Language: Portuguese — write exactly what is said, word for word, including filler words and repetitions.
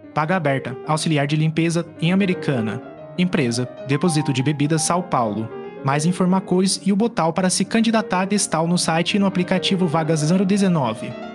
Paga Aberta, auxiliar de limpeza em Americana. Empresa, Depósito de Bebidas São Paulo. Mais informações e o botão para se candidatar a destal no site e no aplicativo Vagas zero dezenove.